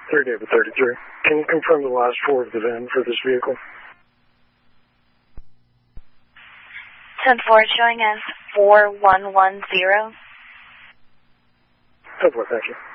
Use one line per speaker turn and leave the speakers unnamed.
38 with 33. Can you confirm the last four of the VIN for this vehicle?
10-4 showing as 4110.
10-4, thank you.